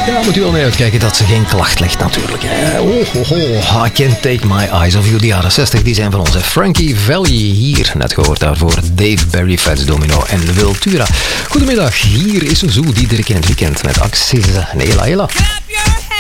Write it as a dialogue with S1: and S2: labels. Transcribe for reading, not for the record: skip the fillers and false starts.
S1: Ja, moet u wel mee uitkijken dat ze geen klacht legt natuurlijk. I can't take my eyes off you. De jaren 60 die zijn van onze Frankie Valli. Hier, net gehoord daarvoor, Dave Berry, Fats Domino en Wiltura. Goedemiddag, hier is Zoo Diederik in het weekend met Axel Nela Hela.